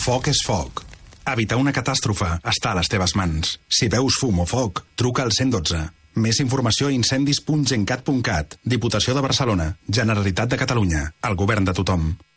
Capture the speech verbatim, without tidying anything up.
Foc és foc. Evitar una catàstrofe està a les teves mans. Si veus fum o foc, truca al cent i dotze. Més informació a incendis punt gencat punt cat. Diputació de Barcelona. Generalitat de Catalunya. El govern de tothom.